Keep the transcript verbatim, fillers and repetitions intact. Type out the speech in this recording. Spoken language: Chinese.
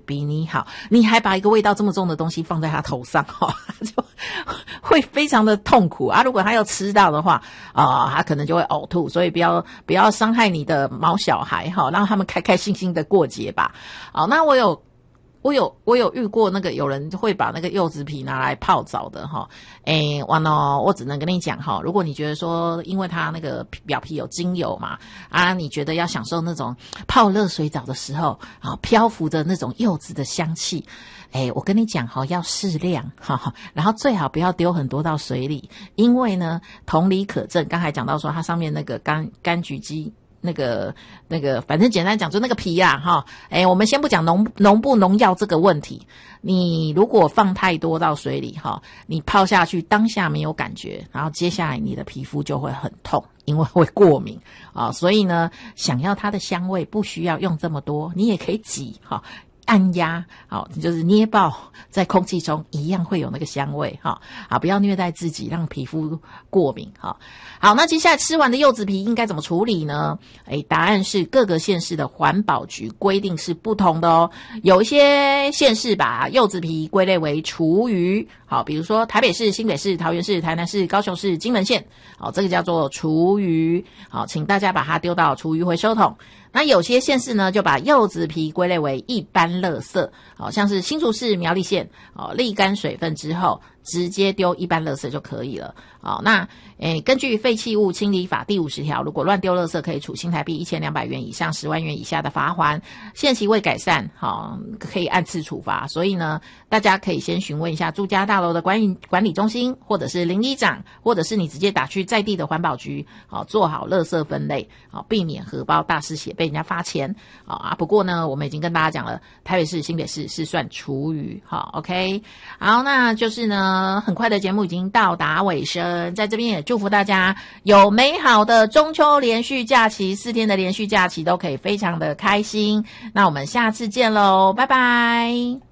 比你好，你还把一个味道这么重的东西放在他头上哈，就会非常的痛苦啊。如果他要吃到的话啊、呃，他可能就会呕吐，所以不要不要伤害你的毛小孩哈，让他们开开心心的过节吧。好，那我有我有我有遇过那个有人会把那个柚子皮拿来泡澡的哈，诶，完了，我只能跟你讲哈，如果你觉得说因为它那个表皮有精油嘛，啊，你觉得要享受那种泡热水澡的时候啊，漂浮着那种柚子的香气，诶，我跟你讲哈，要适量哈，然后最好不要丢很多到水里，因为呢，同理可证，刚才讲到说它上面那个柑柑橘基。那个那个反正简单讲就那个皮啦哈，诶我们先不讲农农不农药这个问题，你如果放太多到水里哈，你泡下去当下没有感觉，然后接下来你的皮肤就会很痛，因为会过敏啊，所以呢想要它的香味不需要用这么多，你也可以挤哈。按压，好，就是捏爆在空气中一样会有那个香味，哈，啊，不要虐待自己，让皮肤过敏，哈。好，那接下来吃完的柚子皮应该怎么处理呢？诶，答案是各个县市的环保局规定是不同的哦。有一些县市把柚子皮归类为厨余，好，比如说台北市、新北市、桃园市、台南市、高雄市、金门县，好，这个叫做厨余，好，请大家把它丢到厨余回收桶。那有些县市呢，就把柚子皮归类为一般垃圾，好像是新竹市、苗栗县，哦，沥干水分之后，直接丢一般垃圾就可以了。好，那诶，根据废弃物清理法第五十条，如果乱丢垃圾，可以处新台币一千两百元以上十万元以下的罚锾，限期未改善，好，可以按次处罚。所以呢，大家可以先询问一下住家大楼的管理管理中心，或者是邻里长，或者是你直接打去在地的环保局，好，做好垃圾分类，好，避免荷包大失血被人家罚钱。好啊，不过呢，我们已经跟大家讲了，台北市、新北市是算厨余，好 ，OK， 好，那就是呢，很快的节目已经到达尾声，在这边也祝福大家有美好的中秋连续假期，四天的连续假期都可以非常的开心。那我们下次见喽，拜拜。